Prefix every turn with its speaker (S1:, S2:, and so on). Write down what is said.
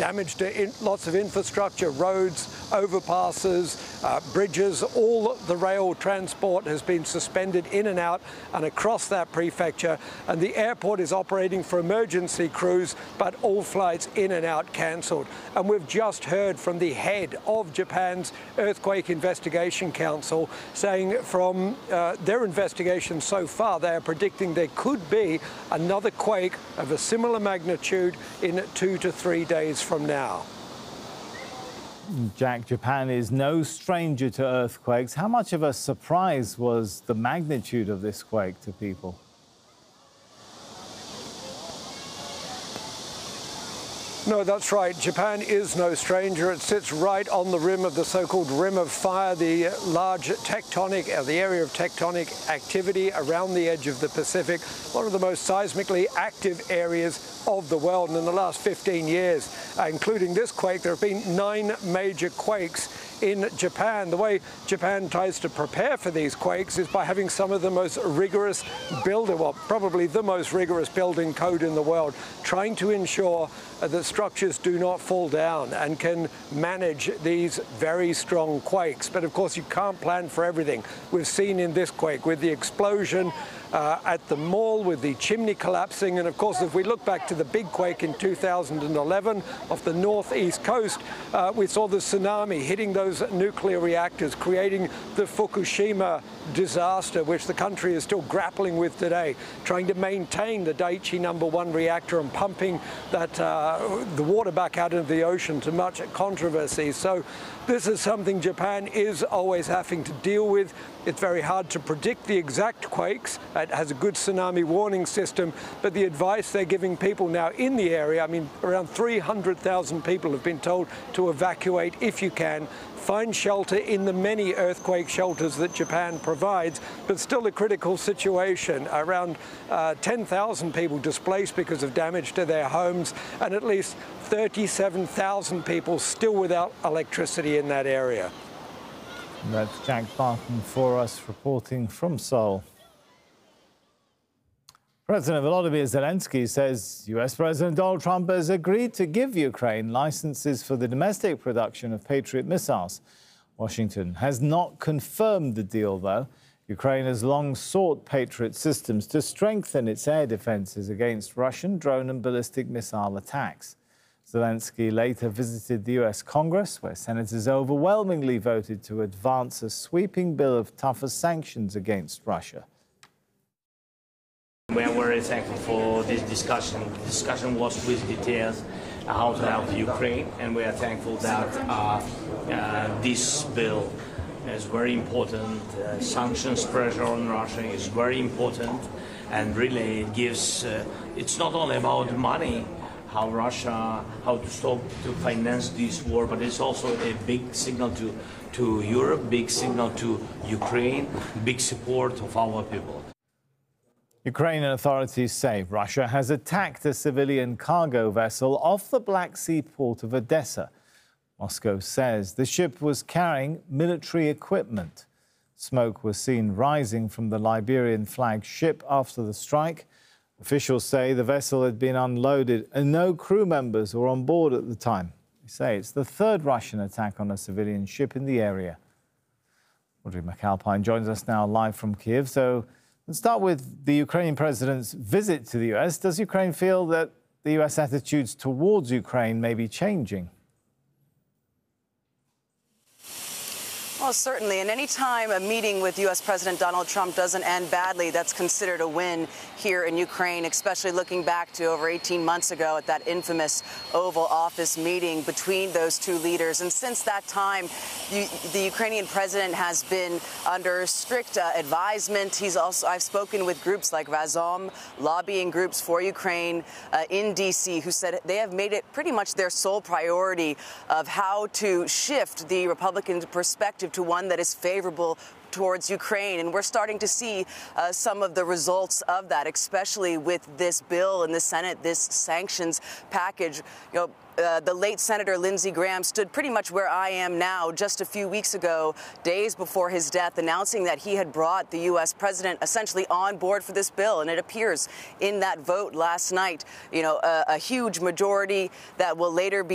S1: damage to lots of infrastructure, roads, overpasses, bridges. All the rail transport has been suspended in and out and across that prefecture, and the airport is operating for emergency crews, but all flights in and out cancelled. And we've just heard from the head of Japan's Earthquake Investigation Council saying from their investigation so far, they are predicting there could be another quake of a similar magnitude in 2 to 3 days from now.
S2: Jack, Japan is no stranger to earthquakes. How much of a surprise was the magnitude of this quake to people?
S1: No, that's right. Japan is no stranger. It sits right on the rim of the so-called Rim of Fire, the large tectonic, the area of tectonic activity around the edge of the Pacific, one of the most seismically active areas of the world. And in the last 15 years, including this quake, there have been 9 major quakes in Japan. The way Japan tries to prepare for these quakes is by having some of the most rigorous probably the most rigorous building code in the world, trying to ensure that structures do not fall down and can manage these very strong quakes. But of course, you can't plan for everything. We've seen in this quake with the explosion at the mall, with the chimney collapsing, and of course, if we look back to the big quake in 2011 off the northeast coast, we saw the tsunami hitting those nuclear reactors, creating the Fukushima disaster, which the country is still grappling with today, trying to maintain the Daiichi #1 reactor and pumping that the water back out into the ocean to much controversy. So this is something Japan is always having to deal with. It's very hard to predict the exact quakes. It has a good tsunami warning system, but the advice they're giving people now in the area, I mean, around 300,000 people have been told to evacuate if you can. Find shelter in the many earthquake shelters that Japan provides, but still a critical situation. Around 10,000 people displaced because of damage to their homes, and at least 37,000 people still without electricity in that area.
S2: That's Jack Barton for us, reporting from Seoul. President Volodymyr Zelensky says US President Donald Trump has agreed to give Ukraine licenses for the domestic production of Patriot missiles. Washington has not confirmed the deal, though. Ukraine has long sought Patriot systems to strengthen its air defenses against Russian drone and ballistic missile attacks. Zelensky later visited the US Congress, where senators overwhelmingly voted to advance a sweeping bill of tougher sanctions against Russia.
S3: We are very thankful for this discussion. The discussion was with details how to help Ukraine, and we are thankful that this bill is very important. Sanctions pressure on Russia is very important, and really it gives. It's not only about money, how to stop to finance this war, but it's also a big signal to Europe, big signal to Ukraine, big support of our people.
S2: Ukrainian authorities say Russia has attacked a civilian cargo vessel off the Black Sea port of Odessa. Moscow says the ship was carrying military equipment. Smoke was seen rising from the Liberian flagged ship after the strike. Officials say the vessel had been unloaded and no crew members were on board at the time. They say it's the 3rd Russian attack on a civilian ship in the area. Audrey McAlpine joins us now live from Kyiv. So let's start with the Ukrainian president's visit to the US. Does Ukraine feel that the US attitudes towards Ukraine may be changing?
S4: Well, certainly. And any time a meeting with U.S. President Donald Trump doesn't end badly, that's considered a win here in Ukraine, especially looking back to over 18 months ago at that infamous Oval Office meeting between those two leaders. And since that time, the Ukrainian president has been under strict advisement. I've spoken with groups like Razom, lobbying groups for Ukraine in D.C., who said they have made it pretty much their sole priority of how to shift the Republican perspective to one that is favorable towards Ukraine. And we're starting to see some of the results of that, especially with this bill in the Senate, this sanctions package. The late Senator Lindsey Graham stood pretty much where I am now just a few weeks ago, days before his death, announcing that he had brought the U.S. president essentially on board for this bill. And it appears in that vote last night, a huge majority that will later be